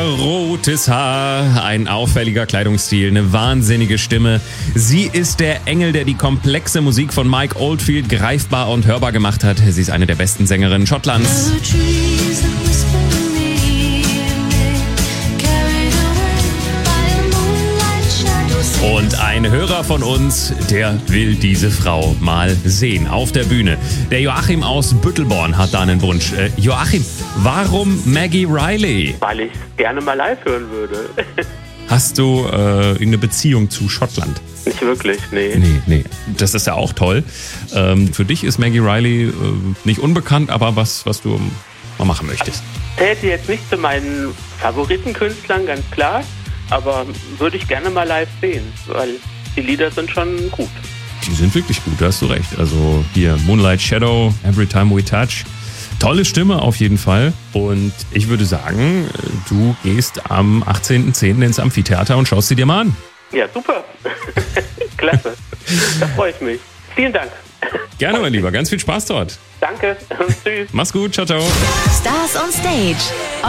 Rotes Haar, ein auffälliger Kleidungsstil, eine wahnsinnige Stimme. Sie ist der Engel, der die komplexe Musik von Mike Oldfield greifbar und hörbar gemacht hat. Sie ist eine der besten Sängerinnen Schottlands. Und ein Hörer von uns, der will diese Frau mal sehen auf der Bühne. Der Joachim aus Büttelborn hat da einen Wunsch. Joachim, warum Maggie Reilly? Weil ich gerne mal live hören würde. Hast du irgendeine Beziehung zu Schottland? Nicht wirklich, nee. Nee. Das ist ja auch toll. Für dich ist Maggie Reilly nicht unbekannt, aber was du mal machen möchtest. Zählt jetzt nicht zu meinen Favoritenkünstlern, ganz klar. Aber würde ich gerne mal live sehen, weil die Lieder sind schon gut. Die sind wirklich gut, da hast du recht. Also hier Moonlight Shadow, Every Time We Touch. Tolle Stimme auf jeden Fall. Und ich würde sagen, du gehst am 18.10. ins Amphitheater und schaust sie dir mal an. Ja, super. Klasse. Da freue ich mich. Vielen Dank. Gerne, mein Lieber. Ganz viel Spaß dort. Danke. Tschüss. Mach's gut. Ciao, ciao. Stars on Stage.